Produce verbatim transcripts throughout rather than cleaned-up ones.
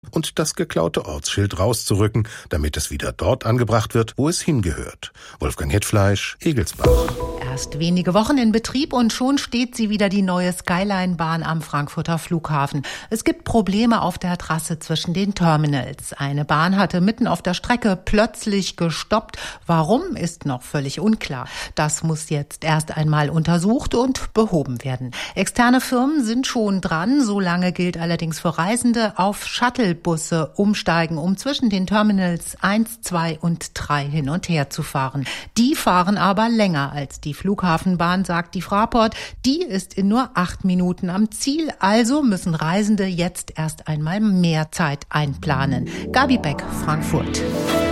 und das geklaute Ortsschild rauszurücken, damit es wieder dort angebracht wird, wo es hingehört. Wolfgang Hetfleisch, Egelsbach. Erst wenige Wochen in Betrieb und schon steht sie wieder, die neue Skyline-Bahn am Frankfurter Flughafen. Es gibt Probleme auf der Trasse zwischen den Terminals. Eine Bahn hatte mitten auf der Strecke plötzlich gestoppt. Warum, ist noch völlig unklar. Das muss jetzt erst einmal untersucht und behoben werden. Externe Firmen sind schon dran. Solange gilt allerdings für Reisende, auf Shuttlebusse umsteigen, um zwischen den Terminals eins, zwei und drei hin und her zu fahren. Die fahren aber länger als die Flughafenbahn, sagt die Fraport. Die ist in nur acht Minuten am Ziel. Also müssen Reisende jetzt erst einmal mehr Zeit einplanen. Gabi Beck, Frankfurt.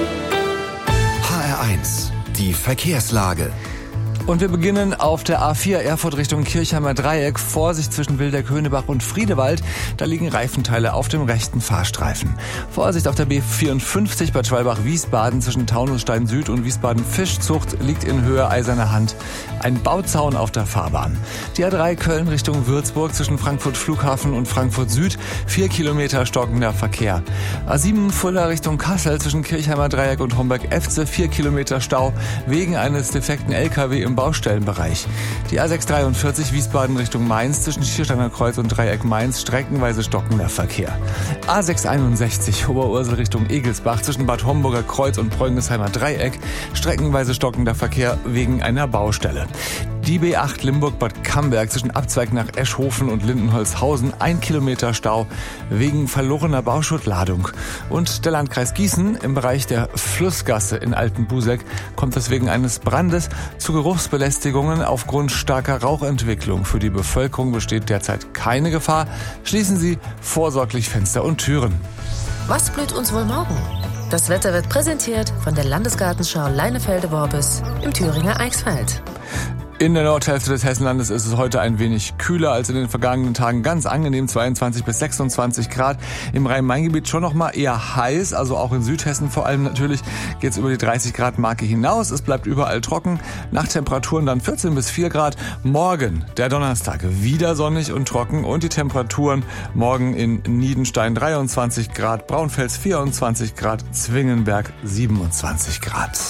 H R eins, die Verkehrslage. Und wir beginnen auf der A vier Erfurt Richtung Kirchheimer Dreieck. Vorsicht zwischen Wildeck-Höhnebach und Friedewald. Da liegen Reifenteile auf dem rechten Fahrstreifen. Vorsicht auf der B vierundfünfzig Bad Schwalbach-Wiesbaden zwischen Taunusstein Süd und Wiesbaden-Fischzucht liegt in Höhe Eiserner Hand ein Bauzaun auf der Fahrbahn. Die A drei Köln Richtung Würzburg zwischen Frankfurt Flughafen und Frankfurt Süd. Vier Kilometer stockender Verkehr. A sieben Fulda Richtung Kassel zwischen Kirchheimer Dreieck und Homberg-Efze. Vier Kilometer Stau wegen eines defekten L K W im Baustellenbereich. Die A sechs dreiundvierzig Wiesbaden Richtung Mainz zwischen Schiersteiner Kreuz und Dreieck Mainz streckenweise stockender Verkehr. A sechs einundsechzig Oberursel Richtung Egelsbach zwischen Bad Homburger Kreuz und Preungensheimer Dreieck streckenweise stockender Verkehr wegen einer Baustelle. Die B acht Limburg-Bad Camberg zwischen Abzweig nach Eschhofen und Lindenholzhausen ein Kilometer Stau wegen verlorener Bauschuttladung. Und der Landkreis Gießen im Bereich der Flussgasse in Altenbuseck kommt es wegen eines Brandes zu Geruchsbelästigungen aufgrund starker Rauchentwicklung. Für die Bevölkerung besteht derzeit keine Gefahr. Schließen Sie vorsorglich Fenster und Türen. Was blüht uns wohl morgen? Das Wetter wird präsentiert von der Landesgartenschau Leinefelde-Worbis im Thüringer Eichsfeld. In der Nordhälfte des Hessenlandes ist es heute ein wenig kühler als in den vergangenen Tagen. Ganz angenehm, zweiundzwanzig bis sechsundzwanzig Grad. Im Rhein-Main-Gebiet schon noch mal eher heiß, also auch in Südhessen vor allem natürlich geht es über die dreißig Grad Marke hinaus. Es bleibt überall trocken. Nachttemperaturen dann vierzehn bis vier Grad. Morgen, der Donnerstag, wieder sonnig und trocken und die Temperaturen morgen in Niedenstein dreiundzwanzig Grad, Braunfels vierundzwanzig Grad, Zwingenberg siebenundzwanzig Grad.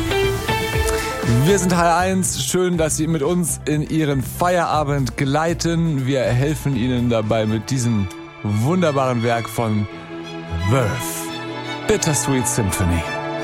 Wir sind H R eins. Schön, dass Sie mit uns in Ihren Feierabend gleiten. Wir helfen Ihnen dabei mit diesem wunderbaren Werk von Verve. Bittersweet Symphony.